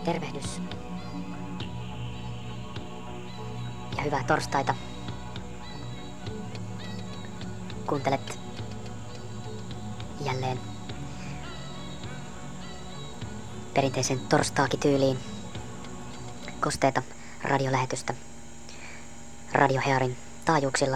Tervehdys. Ja hyvää torstaita. Kuuntelet jälleen perinteisen torstaakityyliin kosteeta radiolähetystä Radio Hearin taajuuksilla.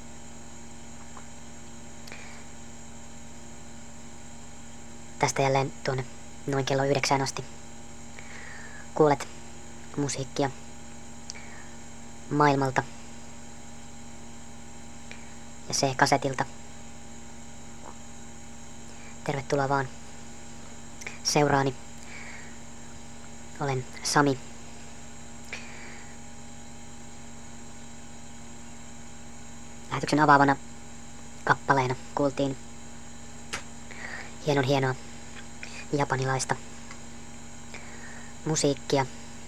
Tästä jälleen tuonne noin kello 9 asti kuulet musiikkia maailmalta ja se kasetilta. Tervetuloa vaan seuraani. Olen Sami. Lähetyksen avaavana kappaleena kuultiin hienoa japanilaista musiikkia.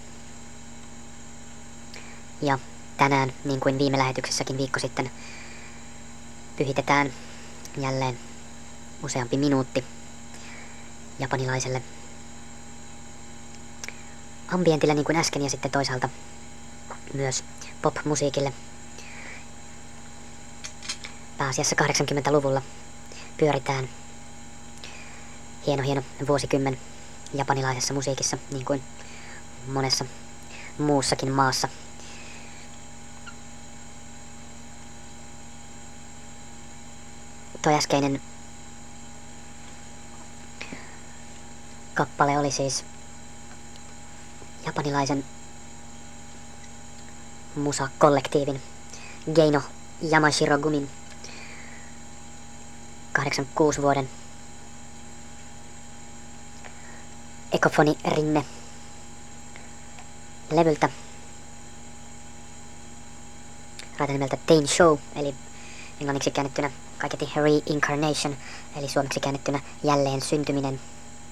Ja tänään, niin kuin viime lähetyksessäkin viikko sitten, pyhitetään jälleen useampi minuutti japanilaiselle ambientille niin kuin äsken ja sitten toisaalta myös pop-musiikille. Pääasiassa 80-luvulla pyöritään hieno vuosikymmen japanilaisessa musiikissa niin kuin monessa muussakin maassa. Toi äskeinen kappale oli siis japanilaisen musakollektiivin Geino Yamashirogumin 86 vuoden Ekofoni Rinne levyltä raitanimeltä Tain Show, eli englanniksi käännettynä kaiketi Reincarnation, eli suomeksi käännettynä jälleen syntyminen.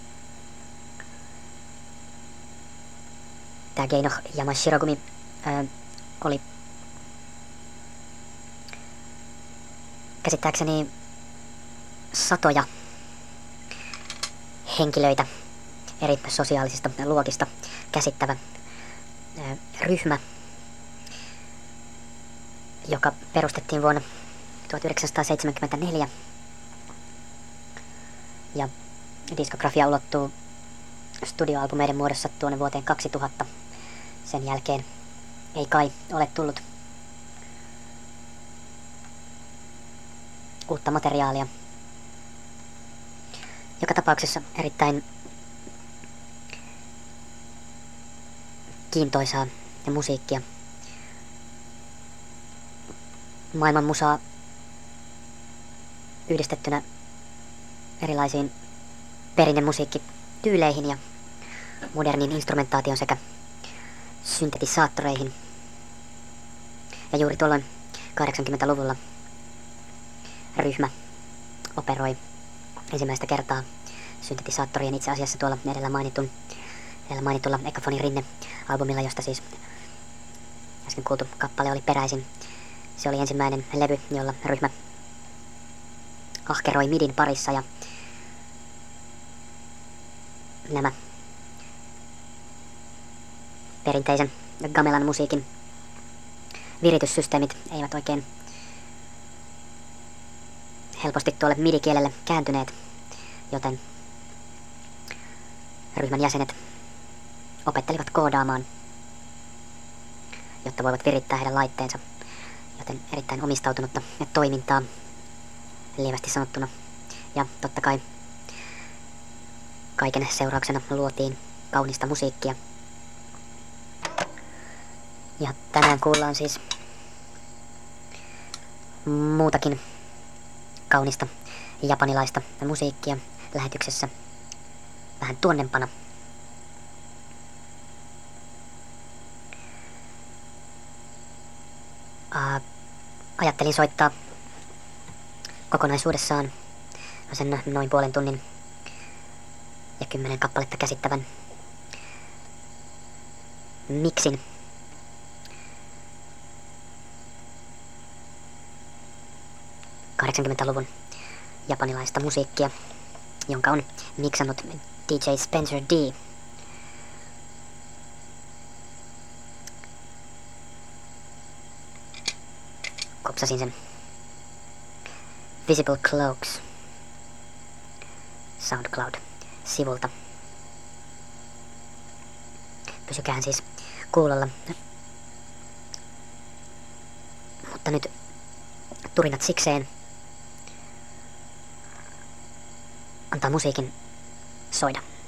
Tää Geino Yamashirogumi oli käsittääkseni satoja henkilöitä eri sosiaalisista luokista käsittävä ryhmä, joka perustettiin vuonna 1974 ja diskografia ulottuu studioalbumeiden muodossa tuonne vuoteen 2000. Sen jälkeen ei kai ole tullut uutta materiaalia. Joka tapauksessa erittäin kiintoisaa ja musiikkia. Maailman musaa yhdistettynä erilaisiin perinnemusiikkityyleihin ja moderniin instrumentaation sekä syntetisaattoreihin. Ja juuri tuolloin 80-luvulla ryhmä operoi ensimmäistä kertaa syntetisaattorien itse asiassa tuolla edellä mainitulla Ekofoni Rinne-albumilla, josta siis äsken kuultu kappale oli peräisin. Se oli ensimmäinen levy, jolla ryhmä ahkeroi midin parissa ja nämä perinteisen gamelan musiikin virityssysteemit eivät oikein helposti tuolle midi-kielelle kääntyneet, joten ryhmän jäsenet opettelivat koodaamaan, jotta voivat virittää heidän laitteensa, joten erittäin omistautunutta toimintaa lievästi sanottuna. Ja totta kai kaiken seurauksena luotiin kaunista musiikkia. Ja tänään kuullaan siis muutakin kaunista japanilaista musiikkia lähetyksessä vähän tuonnempana. Ajattelin soittaa kokonaisuudessaan sen noin puolen tunnin ja 10 kappaletta käsittävän miksin. ...80-luvun japanilaista musiikkia, jonka on miksannut DJ Spencer D. kopsasin sen Visible Cloaks SoundCloud-sivulta. Pysykään siis kuulolla. Mutta nyt turinat sikseen. Antaa musiikin soida.